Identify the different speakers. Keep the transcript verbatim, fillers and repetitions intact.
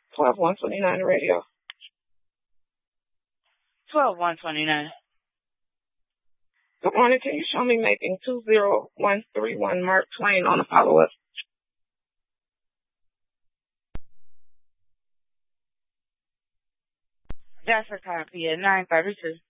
Speaker 1: twelve one twenty-nine radio.
Speaker 2: twelve one twenty-nine.
Speaker 1: Good morning. Can you show me making two zero one three one Mark Twain on a follow-up?
Speaker 2: That's a copy at nine thirty-two.